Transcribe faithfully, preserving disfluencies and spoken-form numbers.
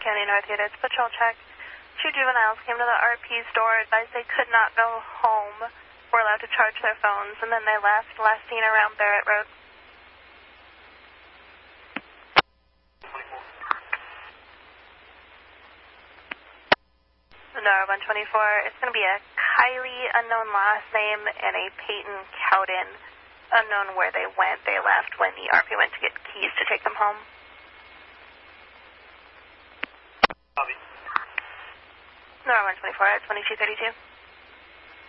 County North Units, patrol check. Two juveniles came to the R P's door, advised they could not go home, were allowed to charge their phones, and then they left, last seen around Barrett Road. Nora one twenty-four, it's going to be a Kylie, unknown last name, and a Peyton Cowden, unknown where they went. They left when the R P went to get keys to take them home. Copy. Nora one twenty-four at twenty-two thirty-two.